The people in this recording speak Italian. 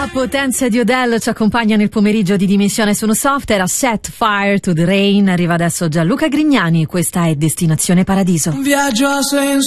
La potenza di Odell ci accompagna nel pomeriggio di Dimensione Sono Soft. Era Set Fire to the Rain. Arriva adesso Gianluca Grignani. Questa è Destinazione Paradiso. Un viaggio a senso